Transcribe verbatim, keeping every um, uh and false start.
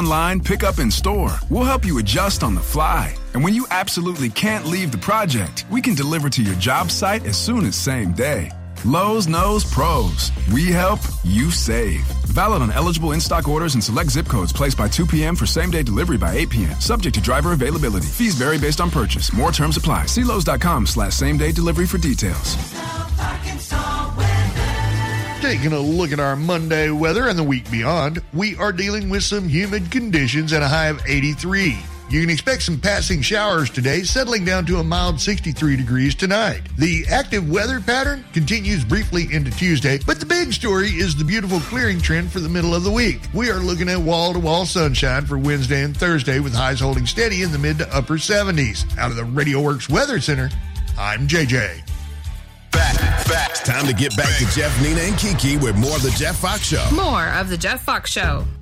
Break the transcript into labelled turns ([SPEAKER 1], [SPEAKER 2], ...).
[SPEAKER 1] online, pick up in store. We'll help you adjust on the fly. And when you absolutely can't leave the project, we can deliver to your job site as soon as same day. Lowe's knows pros. We help, you save. Valid on eligible in-stock orders and select zip codes placed by two p.m. for same-day delivery by eight p.m. Subject to driver availability. Fees vary based on purchase. More terms apply. See Lowe's.com slash same-day delivery for details.
[SPEAKER 2] Taking a look at our Monday weather and the week beyond, we are dealing with some humid conditions and a high of eighty-three. You can expect some passing showers today, settling down to a mild sixty-three degrees tonight. The active weather pattern continues briefly into Tuesday, but the big story is the beautiful clearing trend for the middle of the week. We are looking at wall-to-wall sunshine for Wednesday and Thursday, with highs holding steady in the mid to upper seventies. Out of the RadioWorks Weather Center, I'm J J.
[SPEAKER 3] Back, back. It's time to get back to Jeff, Nina, and Kiki with more of the Jeff Fox Show.
[SPEAKER 4] More of the Jeff Fox Show.